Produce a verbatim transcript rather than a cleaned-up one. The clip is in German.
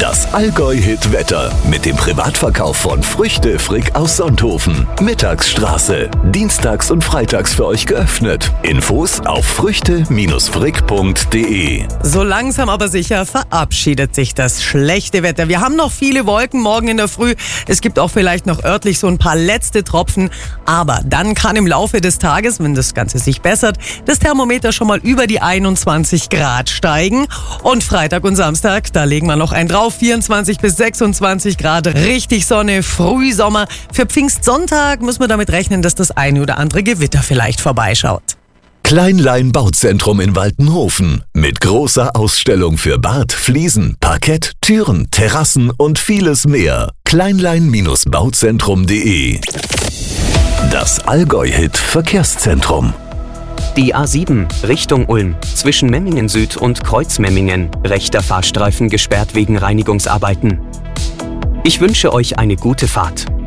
Das Allgäu-Hit-Wetter mit dem Privatverkauf von Früchte Frick aus Sonthofen. Mittagsstraße. Dienstags und freitags für euch geöffnet. Infos auf früchte frick punkt de. So langsam aber sicher verabschiedet sich das schlechte Wetter. Wir haben noch viele Wolken morgen in der Früh. Es gibt auch vielleicht noch örtlich so ein paar letzte Tropfen. Aber dann kann im Laufe des Tages, wenn das Ganze sich bessert, das Thermometer schon mal über die einundzwanzig Grad steigen. Und Freitag und Samstag, da legen wir noch einen drauf. vierundzwanzig bis sechsundzwanzig Grad, richtig Sonne, Frühsommer. Für Pfingstsonntag müssen wir damit rechnen, dass das eine oder andere Gewitter vielleicht vorbeischaut. Kleinlein Bauzentrum in Waltenhofen mit großer Ausstellung für Bad, Fliesen, Parkett, Türen, Terrassen und vieles mehr. kleinlein bauzentrum punkt de. Das Allgäu-Hit Verkehrszentrum. Die A sieben Richtung Ulm zwischen Memmingen Süd und Kreuzmemmingen. Rechter Fahrstreifen gesperrt wegen Reinigungsarbeiten. Ich wünsche euch eine gute Fahrt.